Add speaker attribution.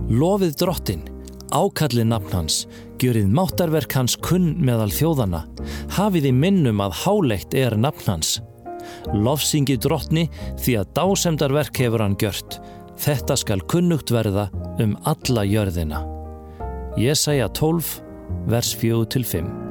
Speaker 1: Lofið Drottinn, ákallið nafn hans, gjörið máttarverk hans kunn meðal þjóðanna, hafið í minnum að háleitt nafn hans. Lofsingið Drottni því að dásemdarverk hefur hann gjört, þetta skal kunnugt verða alla jörðina. Jesaja 12, vers 4-5.